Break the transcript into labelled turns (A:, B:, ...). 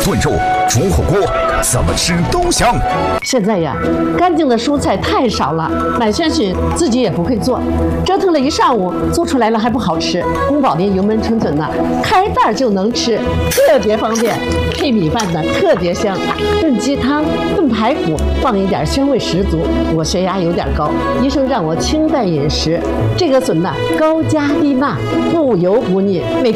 A: 炖肉、煮火锅，怎么吃都香。
B: 现在呀，干净的蔬菜太少了，买下去自己也不会做，折腾了一上午，做出来了还不好吃。宫保的油焖春笋呢，开袋就能吃，特别方便，配米饭呢特别香。炖鸡汤、炖排骨，放一点香味十足。我血压有点高，医生让我清淡饮食。这个笋呢，高加低钠，不油不腻，每